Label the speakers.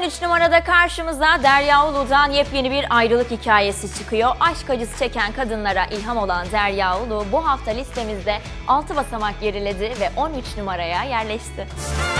Speaker 1: 13 numarada karşımıza Derya Ulu'dan yepyeni bir ayrılık hikayesi çıkıyor. Aşk acısı çeken kadınlara ilham olan Derya Ulu bu hafta listemizde 6 basamak geriledi ve 13 numaraya yerleşti.